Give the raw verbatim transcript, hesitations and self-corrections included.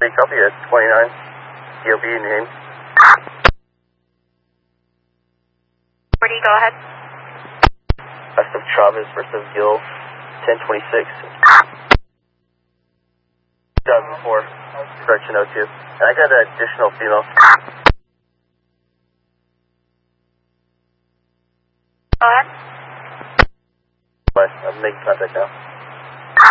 Three copy at twenty-nine. D O B name. forty, go ahead. West of Travis versus Gill, ten twenty-six. two thousand four, correction oh two. And I got an additional female. Go ahead. But I'm making contact now.